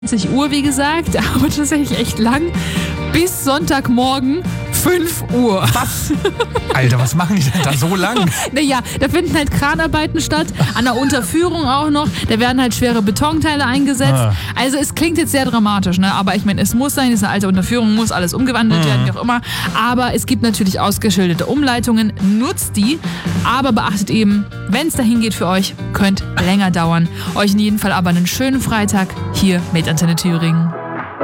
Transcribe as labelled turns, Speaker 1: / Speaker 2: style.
Speaker 1: 20 Uhr, wie gesagt, aber tatsächlich echt lang, bis Sonntagmorgen 5 Uhr.
Speaker 2: Was? Alter, was machen die denn da so lang?
Speaker 1: Naja, da finden halt Kranarbeiten statt, an der Unterführung auch noch, da werden halt schwere Betonteile eingesetzt. Also es klingt jetzt sehr dramatisch, ne? Aber ich meine, es muss sein, es ist eine alte Unterführung, muss alles umgewandelt werden, wie auch immer. Aber es gibt natürlich ausgeschilderte Umleitungen, nutzt die, aber beachtet eben, wenn es dahin geht für euch, könnte länger dauern. Euch in jedem Fall aber einen schönen Freitag hier mit Antenne Thüringen.